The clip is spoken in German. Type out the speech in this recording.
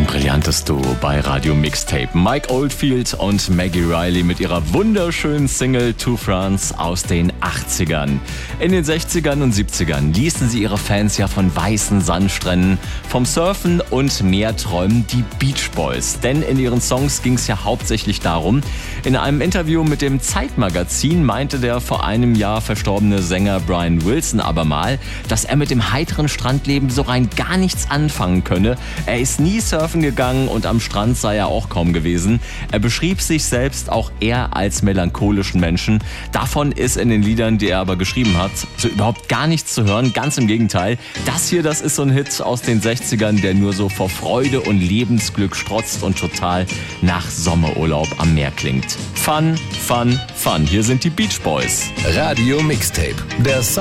Brillantes Duo bei Radio Mixtape. Mike Oldfield und Maggie Riley mit ihrer wunderschönen Single To France aus den 80ern. In den 60ern und 70ern ließen sie ihre Fans ja von weißen Sandstränden, vom Surfen und mehr träumen, die Beach Boys. Denn in ihren Songs ging es ja hauptsächlich darum. In einem Interview mit dem Zeitmagazin meinte der vor einem Jahr verstorbene Sänger Brian Wilson aber mal, dass er mit dem heiteren Strandleben so rein gar nichts anfangen könne. Er ist nie surfen gegangen und am Strand sei er auch kaum gewesen. Er beschrieb sich selbst auch eher als melancholischen Menschen. Davon ist in den Liedern, die er aber geschrieben hat, so überhaupt gar nichts zu hören. Ganz im Gegenteil. Das hier, das ist so ein Hit aus den 60ern, der nur so vor Freude und Lebensglück strotzt und total nach Sommerurlaub am Meer klingt. Fun, fun, fun. Hier sind die Beach Boys. Radio Mixtape. Der